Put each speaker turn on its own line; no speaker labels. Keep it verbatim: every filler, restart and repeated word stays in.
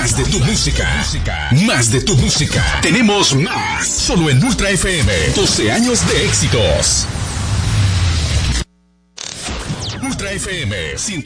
Más de tu música. Más de tu música. Tenemos más. Solo en Ultra F M. doce años de éxitos. Ultra F M.